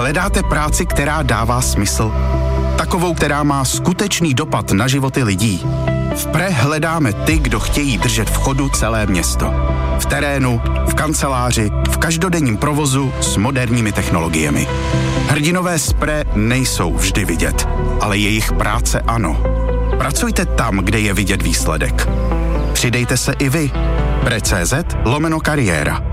Hledáte práci, která dává smysl? Takovou, která má skutečný dopad na životy lidí. V PRE hledáme ty, kdo chtějí držet v chodu celé město. V terénu, v kanceláři, v každodenním provozu s moderními technologiemi. Hrdinové z PRE nejsou vždy vidět, ale jejich práce ano. Pracujte tam, kde je vidět výsledek. Přidejte se i vy. PRE.cz/kariéra.